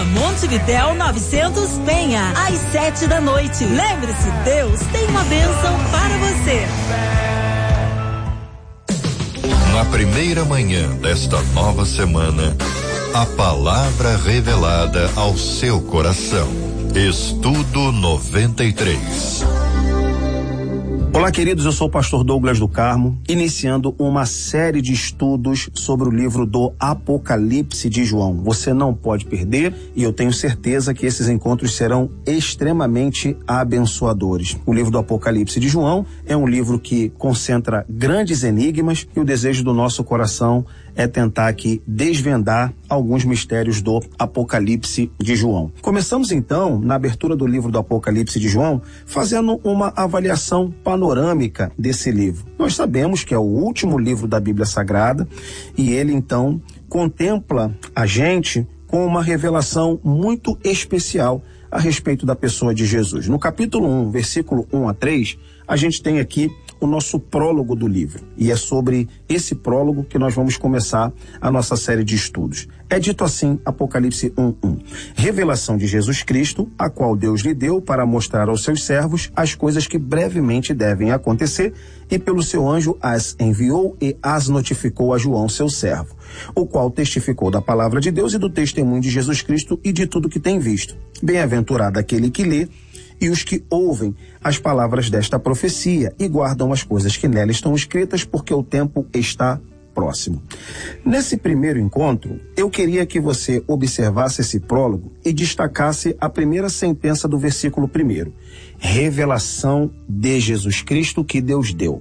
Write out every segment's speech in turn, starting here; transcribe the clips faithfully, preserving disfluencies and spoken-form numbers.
Rua Montevidéu novecentos Penha, às sete da noite. Lembre-se, Deus tem uma bênção para você. Na primeira manhã desta nova semana, a palavra revelada ao seu coração. Estudo noventa e três. Olá, queridos, eu sou o pastor Douglas do Carmo, iniciando uma série de estudos sobre o livro do Apocalipse de João. Você não pode perder e eu tenho certeza que esses encontros serão extremamente abençoadores. O livro do Apocalipse de João é um livro que concentra grandes enigmas e o desejo do nosso coração é tentar aqui desvendar alguns mistérios do Apocalipse de João. Começamos então, na abertura do livro do Apocalipse de João, fazendo uma avaliação panorâmica desse livro. Nós sabemos que é o último livro da Bíblia Sagrada e ele então contempla a gente com uma revelação muito especial a respeito da pessoa de Jesus. No capítulo um, versículo um a três, a gente tem aqui o nosso prólogo do livro. E é sobre esse prólogo que nós vamos começar a nossa série de estudos. É dito assim, Apocalipse um, um. Revelação de Jesus Cristo, a qual Deus lhe deu para mostrar aos seus servos as coisas que brevemente devem acontecer, e pelo seu anjo as enviou e as notificou a João, seu servo, o qual testificou da palavra de Deus e do testemunho de Jesus Cristo e de tudo que tem visto. Bem-aventurado aquele que lê e os que ouvem as palavras desta profecia e guardam as coisas que nela estão escritas, porque o tempo está próximo. Nesse primeiro encontro, eu queria que você observasse esse prólogo e destacasse a primeira sentença do versículo primeiro. Revelação de Jesus Cristo que Deus deu.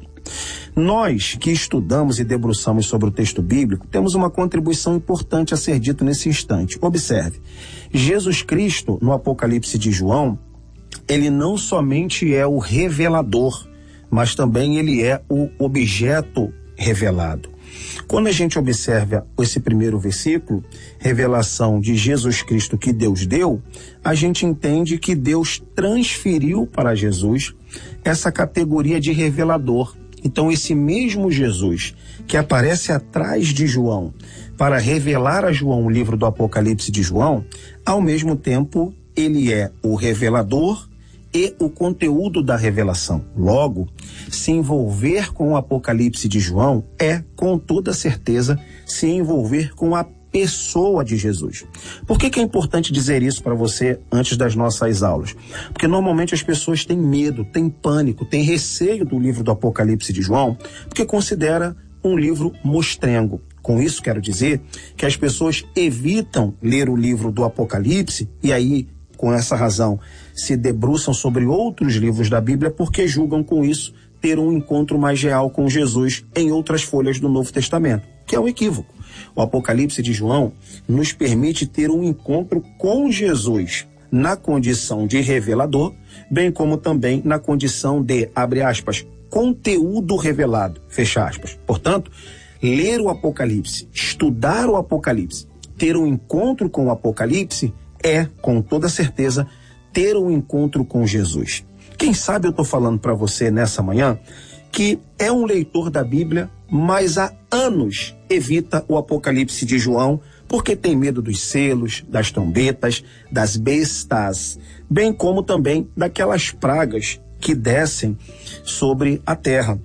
Nós que estudamos e debruçamos sobre o texto bíblico, temos uma contribuição importante a ser dito nesse instante. Observe, Jesus Cristo, no Apocalipse de João, ele não somente é o revelador, mas também ele é o objeto revelado. Quando a gente observa esse primeiro versículo, revelação de Jesus Cristo que Deus deu, a gente entende que Deus transferiu para Jesus essa categoria de revelador. Então, esse mesmo Jesus que aparece atrás de João para revelar a João o livro do Apocalipse de João, ao mesmo tempo, ele é o revelador e o conteúdo da revelação. Logo, se envolver com o Apocalipse de João é, com toda certeza, se envolver com a pessoa de Jesus. Por que que é importante dizer isso para você antes das nossas aulas? Porque normalmente as pessoas têm medo, têm pânico, têm receio do livro do Apocalipse de João, porque considera um livro mostrengo. Com isso quero dizer que as pessoas evitam ler o livro do Apocalipse e aí, com essa razão, se debruçam sobre outros livros da Bíblia porque julgam com isso ter um encontro mais real com Jesus em outras folhas do Novo Testamento, que é um equívoco. O Apocalipse de João nos permite ter um encontro com Jesus na condição de revelador, bem como também na condição de, abre aspas, conteúdo revelado, fecha aspas. Portanto, ler o Apocalipse, estudar o Apocalipse, ter um encontro com o Apocalipse é, com toda certeza, ter um encontro com Jesus. Quem sabe eu estou falando para você nessa manhã que é um leitor da Bíblia, mas há anos evita o Apocalipse de João porque tem medo dos selos, das trombetas, das bestas, bem como também daquelas pragas que descem sobre a terra.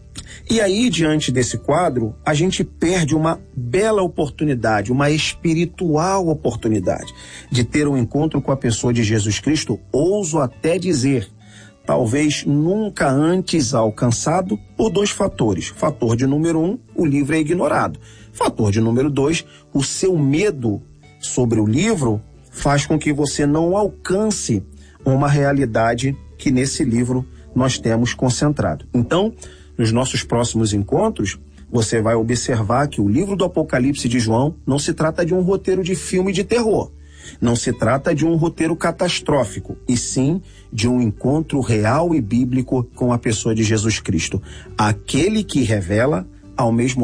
E aí, diante desse quadro, a gente perde uma bela oportunidade, uma espiritual oportunidade de ter um encontro com a pessoa de Jesus Cristo, ouso até dizer, talvez nunca antes alcançado por dois fatores. Fator de número um, o livro é ignorado. Fator de número dois, o seu medo sobre o livro faz com que você não alcance uma realidade que nesse livro nós temos concentrado. Então, nos nossos próximos encontros, você vai observar que o livro do Apocalipse de João não se trata de um roteiro de filme de terror. Não se trata de um roteiro catastrófico, e sim de um encontro real e bíblico com a pessoa de Jesus Cristo. Aquele que revela, ao mesmo